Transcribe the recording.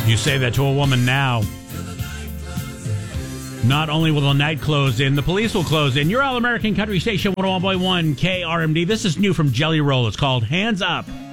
You say that to a woman now. Not only will the night close in, the police will close in. Your All-American Country Station 101.1 KRMD. This is new from Jelly Roll. It's called Hands Up.